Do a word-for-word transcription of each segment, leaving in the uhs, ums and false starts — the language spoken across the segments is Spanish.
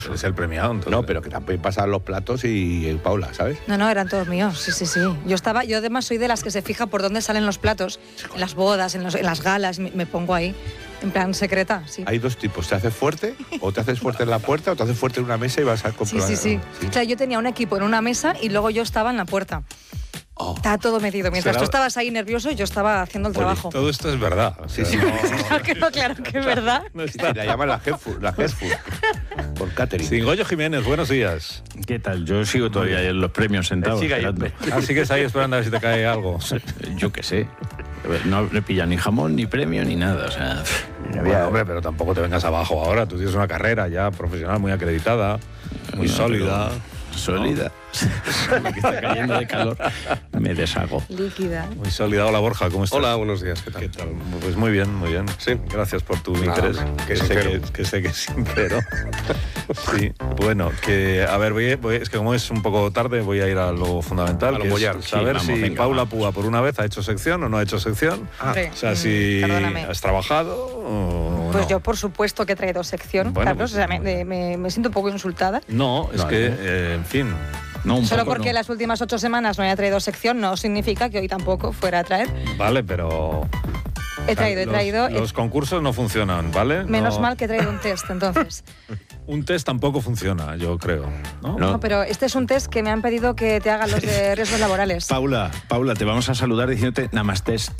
Es el premiado, entonces. No, pero que también pasan los platos y, y Paula, ¿sabes? No, no, eran todos míos, sí, sí, sí. Yo estaba, yo además soy de las que se fija por dónde salen los platos, en las bodas, en, los, en las galas, me, me pongo ahí, en plan secreta, sí. Hay dos tipos, ¿te haces fuerte? O te haces fuerte en la puerta o te haces fuerte en una mesa y vas a comprar. Sí, sí, sí, sí. O sea, yo tenía un equipo en una mesa y luego yo estaba en la puerta. Oh. Estaba todo metido. Mientras Será... tú estabas ahí nervioso, yo estaba haciendo el Oye, trabajo. Todo esto es verdad. O sea, sí, sí. No... claro que no, claro que es verdad. No está. Sí, la llaman la Headfood, la Headfood, por catering. Sí, Goyo Jiménez, buenos días. ¿Qué tal? Yo sigo todavía en los premios sentado. Ah, sigues ahí esperando a ver si te cae algo. Yo qué sé. No le pilla ni jamón, ni premio, ni nada. O sea, bueno, hombre, pero tampoco te vengas abajo ahora. Tú tienes una carrera ya profesional muy acreditada, muy no, sólida. Sólida. Me está cayendo de calor. Me deshago. Líquida. Muy sólida. Hola, Borja, ¿cómo estás? Hola, buenos días. ¿Qué tal? ¿Qué tal? Pues muy bien, muy bien. Sí. Gracias por tu Nada, interés. hombre, Que, sé que, que sé que es sincero. Sí. Bueno, que a ver, voy, voy, es que como es un poco tarde, voy a ir a lo fundamental. A lo que mollar. es saber sí, si vamos, venga, Paula vamos. Púa por una vez ha hecho sección o no ha hecho sección. Ah. O sea, si Perdóname. has trabajado o Pues no. yo, por supuesto, que he traído sección, Bueno, Carlos. pues, o sea, me, me, me siento un poco insultada. No, es No, que, no. eh, en fin... No, un Solo poco porque no. las últimas ocho semanas no haya traído sección no significa que hoy tampoco fuera a traer. Vale, pero... He traído, he los, traído... Los concursos no funcionan, ¿vale? Menos No- mal que he traído un test, entonces. Un test tampoco funciona, yo creo. ¿no? No, pero este es un test que me han pedido que te hagan los de riesgos laborales. Paula, Paula, te vamos a saludar diciéndote Namastest.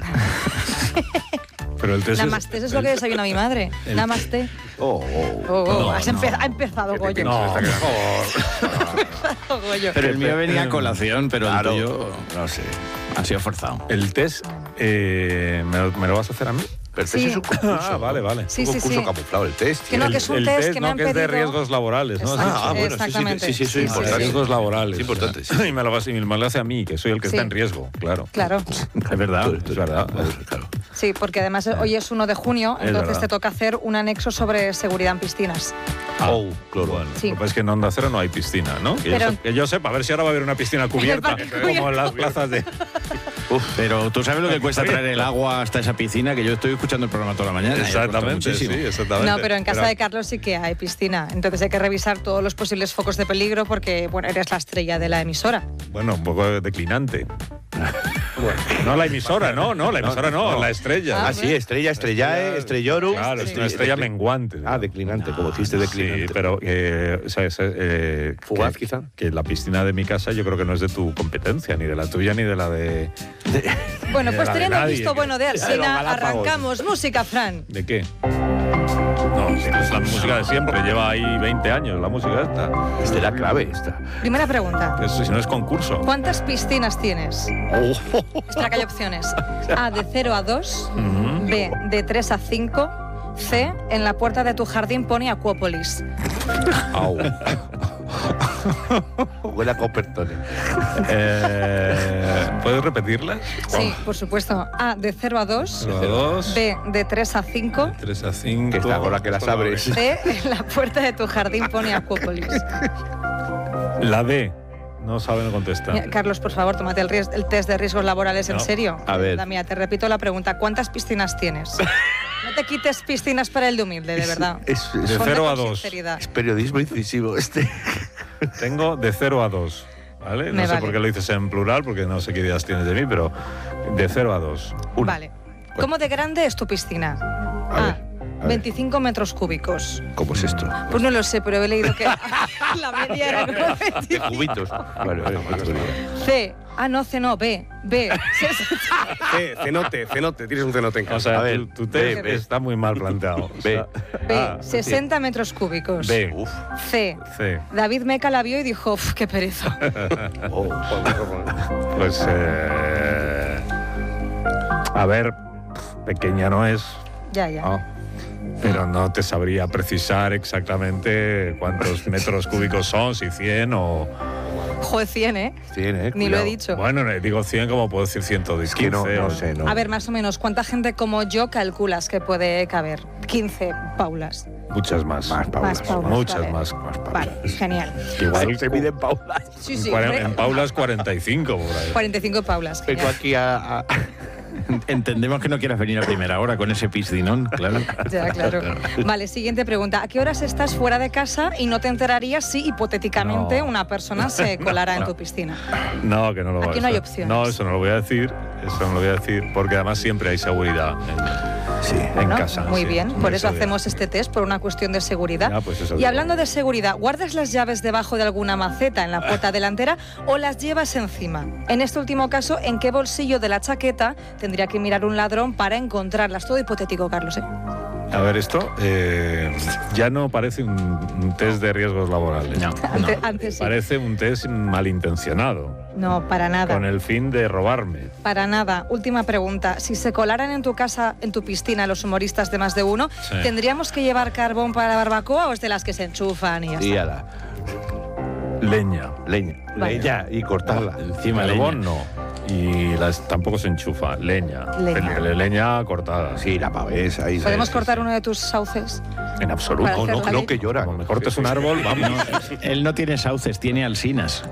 Pero el test Namaste, es, eso es lo que desayuna mi madre. el- Namaste. Oh, oh. Oh, oh, No, has no. empe- ha empezado, Goyo. No, Está quedando. Oh, Goyo. Pero el mío venía a colación, pero Claro. el tuyo No sé. ha sido forzado. el test, eh, ¿me, lo, me lo vas a hacer a mí? Pero el Sí. test es un concurso. Ah, vale, vale. Sí, un sí, concurso sí. camuflado, el test. Que no, tío. que es un el test test que no, me han que es de pedido. riesgos laborales, ¿no? Exacto. Ah, ah, bueno, sí, sí, Exactamente. sí, sí, sí, Sí, sí, importante. sí. Riesgos laborales. Sí, importante, o sea, sí. Y me lo, vas, y me lo hace a mí, que soy el que Sí. está en riesgo, claro. Claro. Es verdad. Tú- tú- Es verdad. Claro. Sí, porque además hoy es uno de junio, Es entonces verdad. te toca hacer un anexo sobre seguridad en piscinas. Ah, Oh, claro. bueno, Sí. lo que pasa es que en Onda Cero no hay piscina, ¿no? Que, Pero- yo, se- que yo sepa, a ver si ahora va a haber una piscina cubierta, parque como cubierto. en las plazas de... Pero tú sabes lo que cuesta traer el agua hasta esa piscina, que yo estoy escuchando el programa toda la mañana. y me cuesta Exactamente, sí, muchísimo. exactamente. No, pero en casa de Carlos sí que hay piscina, entonces hay que revisar todos los posibles focos de peligro porque, bueno, eres la estrella de la emisora. Bueno, un poco declinante. No la emisora, no, no, la emisora no, la estrella. Ah, sí, estrella, estrellae, estrellorum. Claro, es Sí. una estrella menguante. Ah, declinante, como dijiste, declinante. Sí, pero eh, ¿sabes? Eh, Fugaz, que, quizá. Que la piscina de mi casa yo creo que no es de tu competencia, ni de la tuya, ni de la de... Bueno, Ni pues de la de teniendo nadie, visto que- bueno de de los Arsena, Galápagos. arrancamos música, Fran. ¿De qué? No, si es la música de siempre, lleva ahí veinte años la música esta. Es de la clave esta. Primera pregunta. Eso, si no es concurso. ¿Cuántas piscinas tienes? Espera que hay opciones. A, de cero a dos. Ujú. B, de tres a cinco. C, en la puerta de tu jardín pone Acuópolis. Au. Huele a Coppertone. Eh, ¿Puedes repetirlas? Sí, por supuesto. A, de cero a dos. Cero a dos. B, de tres a cinco. tres a cinco. Que está con la que las abres. C, en la puerta de tu jardín pone Acuópolis. La D. No saben contestar. Mira, Carlos, por favor, tómate el, ries- el test de riesgos laborales en No. serio. A ver. La mía, te repito la pregunta. ¿Cuántas piscinas tienes? No te quites piscinas para el de humilde, de verdad. Es, es- De Ponte cero a con dos. sinceridad. es periodismo incisivo este. Tengo de cero a dos. ¿Vale? No Me sé vale. por qué lo dices en plural, porque no sé qué ideas tienes de mí, pero de cero a dos. Una. Vale. ¿Cómo de grande es tu piscina? A A, ver, a ver. veinticinco metros cúbicos. ¿Cómo es esto? Pues no lo sé, pero he leído que la media era como De veinticinco. cubitos. Vale, vale, vale. C. Ah, no, C no, B. B. Eh, cenote, cenote, tienes un cenote en casa. O sea, A ver, tu, tu test B, B. está muy mal planteado. O sea, B. ah, sesenta metros cúbicos. B. Uf. C. C. David Meca la vio y dijo, "Uf, qué pereza". Oh. Pues. Eh, a ver, pequeña no es. Ya, ya. ¿no? Pero no te sabría precisar exactamente cuántos metros cúbicos son, si cien o... Joder, cien, ¿eh? Tiene, eh, Ni lo he cuidado. dicho. Bueno, no, digo cien como puedo decir ciento diez. Es que no, no o- sé, no. A ver, más o menos, ¿cuánta gente como yo calculas que puede caber? quince Paulas. Muchas más. Más Paulas. Más Paulas, Muchas vale. más. más Paulas. Vale, genial. Igual Se mide en Paulas. Sí, sí. Cuaren- hombre, en Paulas cuarenta y cinco por ahí. cuarenta y cinco Paulas. Vengo Genial. aquí a, a, Entendemos que no quieras venir a primera hora con ese piscinón, claro. Ya, claro. Vale, siguiente pregunta. ¿A qué horas estás fuera de casa y no te enterarías si hipotéticamente No. una persona se colara en No. tu piscina? No, que no lo voy a Aquí no hay hacer. opciones. No, eso no lo voy a decir. Eso no lo voy a decir porque además siempre hay seguridad en, Sí. en Bueno, casa. muy sí. bien, por eso de- hacemos este test, por una cuestión de seguridad. Ya, pues eso Y digo. hablando de seguridad, ¿guardas las llaves debajo de alguna maceta en la puerta delantera o las llevas encima? En este último caso, ¿en qué bolsillo de la chaqueta tendría que mirar un ladrón para encontrarlas? Todo hipotético, Carlos, ¿eh? A ver, esto eh, ya no parece un, un test de riesgos laborales. No. Ante- antes sí. Parece un test malintencionado, No, para nada. con el fin de robarme. Para nada. Última pregunta. Si se colaran en tu casa, en tu piscina, los humoristas de Más de Uno, Sí. ¿tendríamos que llevar carbón para la barbacoa o es de las que se enchufan y ya Y está? a la Leña. leña. Vale. Leña y cortarla. Encima Carbón leña. no. Y las, tampoco se enchufa. Leña. Leña. Pe- leña cortada. Sí, la pavés ahí. ¿Podemos sí, cortar sí. uno de tus sauces? En absoluto. Para No, hacer no, la no, leña. que llora. Como me cortes un árbol, vamos. Él no tiene sauces, tiene alsinas.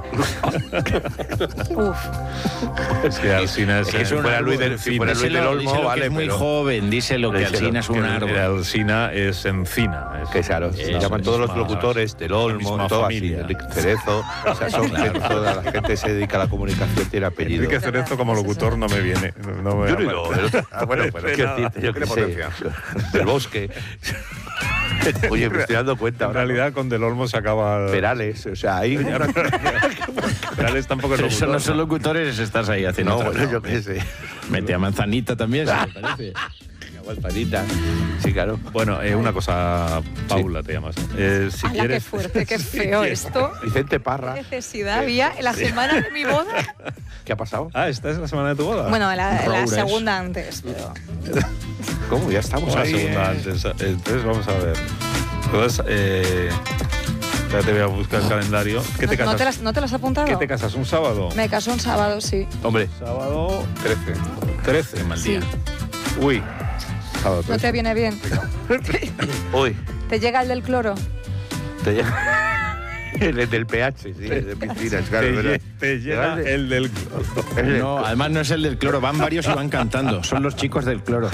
Uf. Es que Alsina es, Es que si eh, fuera Luis del, si fuera Luis del Díselo, Olmo, díselo que vale, es muy pero... joven, díselo que Díselo, Alsina es un que árbol. Alsina es encina. Es, Que claro, se Eso, llaman todos los misma- locutores del la Olmo, misma todo familia. así, Enrique Cerezo, o sea, son gente, toda la gente se dedica a la comunicación, tiene apellido. Enrique Cerezo como locutor no me viene. No me Yo no he ido, pero- Ah, bueno, pero quiero decirte, yo qué Tiene sé, potencia. del bosque. Oye, me estoy dando cuenta en ahora. realidad con Del Olmo se acaba... Perales, o sea, ahí... Perales tampoco es Pero eso locutor. no son locutores, estás ahí haciendo No, otra bueno, yo cosa. qué sé. Mete a Manzanita también, si te parece. Manzanita. Sí, claro. Bueno, eh, una cosa, Paula te llamas. Eh, si ¡Hala, qué quieres... fuerte, qué feo esto! Vicente ¿Qué Parra, necesidad había en la semana de mi boda? ¿qué ha pasado? Ah, ¿esta es la semana de tu boda? Bueno, la, la Roures. segunda antes, pero... ¿Cómo? Ya estamos la ahí. segunda eh. antes. Entonces vamos a ver. Entonces, eh, ya te voy a buscar el calendario. ¿Qué te ¿No, no casas? te las, ¿No te las has apuntado? ¿Qué te casas? ¿Un sábado? Me caso un sábado, sí. Hombre, Sábado trece. trece. Qué mal Sí. día. Uy. Sábado ¿No trece. te viene bien? hoy ¿Te llega el del cloro? te llega... El del pH, sí, de piscinas, claro. te, ¿verdad? lle- te llega Llega el del... No, además no es el del cloro, van varios y van cantando. Son los chicos del cloro.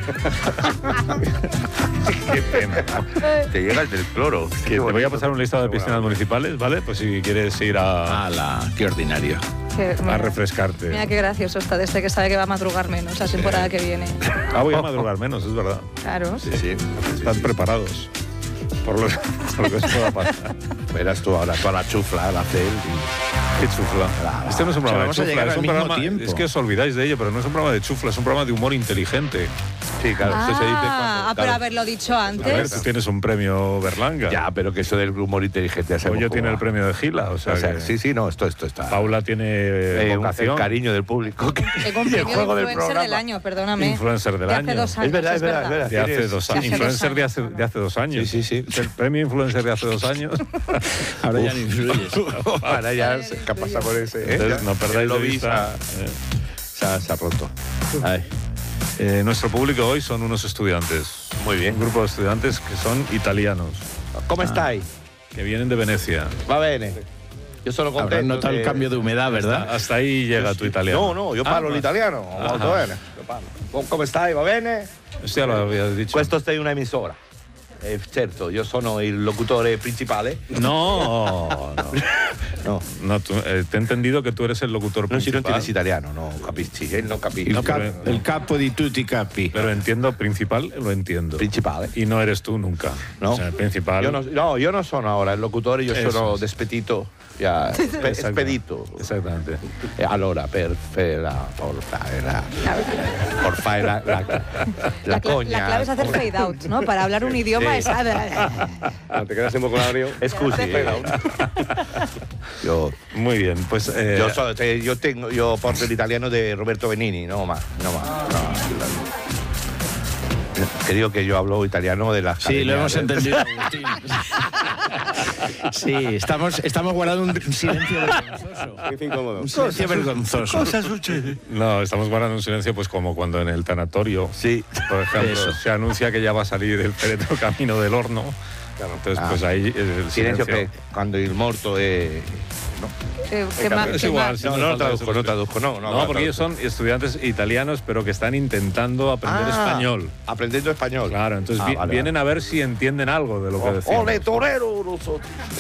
Qué pena. Te llega el del cloro. Que te voy a pasar un listado de piscinas municipales, ¿vale? Pues si quieres ir a, ¡Hala! ¡Qué ordinario! Que- a refrescarte. Mira qué gracioso está desde que sabe que va a madrugar menos la temporada que viene. Ah, voy a madrugar menos, es verdad. Claro. Sí, sí. Están preparados por lo, por lo que os pueda pasar. Verás tú ahora toda la chufla, la cel. Qué chufla. Este no es un programa vamos de a chufla, llegar es al un mismo programa... tiempo. Es que os olvidáis de ello, pero no es un programa de chufla, es un programa de humor inteligente. Sí, claro, esto se dice Ah, cuando... ah, pero claro. haberlo dicho A ver, antes. tú tienes un premio Berlanga. Ya, pero que eso del humor inteligente ya sabemos Oye cómo tiene va. el premio de Gila, o sea, O sea, que sí, sí, no, esto, esto está... Paula tiene Eh, un- vocación. el cariño del público. que- Tengo un y el premio de juego del influencer programa. del año, perdóname. Influencer del de año. hace dos años. Es verdad, es verdad, es verdad. De hace Tienes- dos de años. hace Influencer dos de hace, de hace dos años. Sí, sí, sí. El premio influencer de hace dos años. Ahora ya no influyes. Ahora ya se ha pasado por ese. ¿eh? Entonces, Ya, no perdáis lo de vi, vista. Se, eh. se ha, se ha roto. Ay, Eh, nuestro público hoy son unos estudiantes. muy bien. Un grupo de estudiantes que son italianos, ¿Cómo estáis? que vienen de Venecia. Va bene. Yo sono contento. Habrás notado el que- cambio de humedad, ¿verdad? Hasta ahí llega tu italiano. No, no, io Ah, parlo ma- l'italiano, Ajá. molto bene. Io parlo. Com- Come stai? Va bene? Esto ya lo habías dicho. Questo è una emisora. Eh, certo, io sono il locutore principale. No, no. No, No, tú- eh, te he entendido que tú eres el locutor non si non principal. tienes italiano, no capisci, él non capisce. El, cap- el capo di tutti i capi. Pero entiendo, principal, lo entiendo. Principale. Y no eres tú nunca. No. O sea, el principal. Io no, no, io non sono ora il locutore, io Eso sono es. despedito. Ya, spe- Exacto. spedito. Exactamente. E allora, per, per la, por fare la, por fare la, la, la, La, cla- cogna. la clave es hacer fade out, ¿no? Para hablar un idioma Sí. es... Cuando te quedas en vocabulario. Scusi, Fade eh, io, Muy bien, pues. eh, io, so, cioè, io, tengo, io porto l'italiano di Roberto Benini, no ma, no ma, no. Que digo que yo hablo italiano de las Sí, lo hemos academias, ¿eh? entendido, Agustín. Sí, estamos, estamos guardando un silencio vergonzoso. Muy incómodo. Un silencio vergonzoso. No, estamos guardando un silencio, pues como cuando en el tanatorio, Sí. por ejemplo, Eso. se anuncia que ya va a salir el féretro camino del horno. Claro, entonces, Ah. pues ahí el Silenzio silencio. che quando il morto è ¿no? Eh, En ¿qué ma- cambio, Es qué igual, ma- sí, No, hace no falta traduzco, que se no traduzco, no. No, No, no porque ellos son estudiantes italianos, pero que están intentando aprender Ah, español. Aprendiendo español. Claro, entonces Ah, vi- vale, vienen vale. a ver si entienden algo de lo que decimos. ¡Ole, torero! Nosotros.